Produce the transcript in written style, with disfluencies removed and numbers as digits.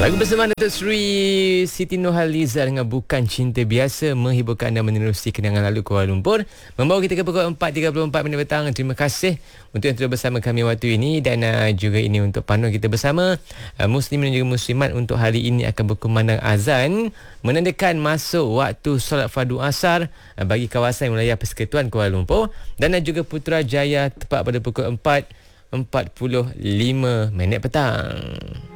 Lagu bersama Datuk Seri Siti Nurhaliza dengan Bukan Cinta Biasa menghiburkan anda menerusi kenangan lalu Kuala Lumpur. Membawa kita ke pukul 4.34 petang. Terima kasih untuk yang telah bersama kami waktu ini, dan juga ini untuk panduan kita bersama Muslimin dan juga Muslimat untuk hari ini akan berkumandang azan menandakan masuk waktu solat fardu asar bagi kawasan wilayah Persekutuan Kuala Lumpur, dan juga Putrajaya tepat pada pukul 4.45 petang.